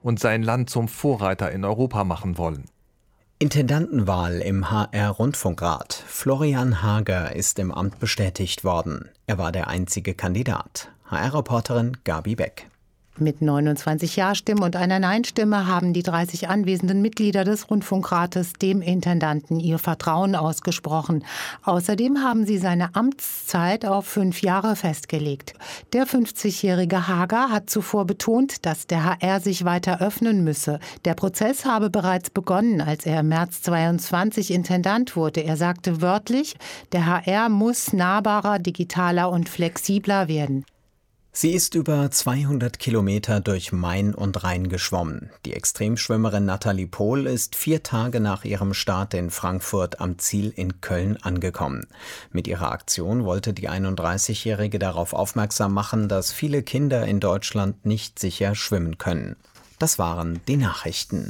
und sein Land zum Vorreiter in Europa machen wollen. Intendantenwahl im HR-Rundfunkrat. Florian Hager ist im Amt bestätigt worden. Er war der einzige Kandidat. HR-Reporterin Gabi Beck. Mit 29 Ja-Stimmen und einer Nein-Stimme haben die 30 anwesenden Mitglieder des Rundfunkrates dem Intendanten ihr Vertrauen ausgesprochen. Außerdem haben sie seine Amtszeit auf 5 Jahre festgelegt. Der 50-jährige Hager hat zuvor betont, dass der HR sich weiter öffnen müsse. Der Prozess habe bereits begonnen, als er im März 22 Intendant wurde. Er sagte wörtlich, der HR muss nahbarer, digitaler und flexibler werden. Sie ist über 200 Kilometer durch Main und Rhein geschwommen. Die Extremschwimmerin Nathalie Pohl ist 4 Tage nach ihrem Start in Frankfurt am Ziel in Köln angekommen. Mit ihrer Aktion wollte die 31-Jährige darauf aufmerksam machen, dass viele Kinder in Deutschland nicht sicher schwimmen können. Das waren die Nachrichten.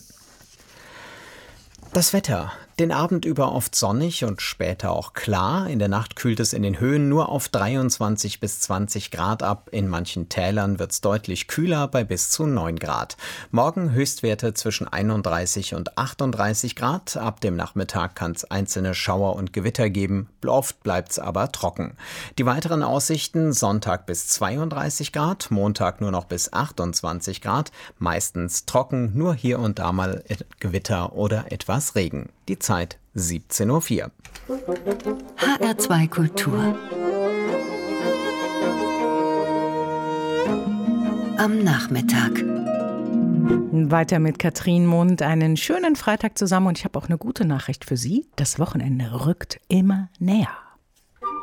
Das Wetter. Den Abend über oft sonnig und später auch klar. In der Nacht kühlt es in den Höhen nur auf 23 bis 20 Grad ab. In manchen Tälern wird es deutlich kühler bei bis zu 9 Grad. Morgen Höchstwerte zwischen 31 und 38 Grad. Ab dem Nachmittag kann es einzelne Schauer und Gewitter geben. Oft bleibt es aber trocken. Die weiteren Aussichten: Sonntag bis 32 Grad, Montag nur noch bis 28 Grad. Meistens trocken, nur hier und da mal Gewitter oder etwas Regen. Die Zeit 17:04 Uhr. HR2 Kultur. Am Nachmittag. Weiter mit Katrin Mund. Einen schönen Freitag zusammen und ich habe auch eine gute Nachricht für Sie. Das Wochenende rückt immer näher.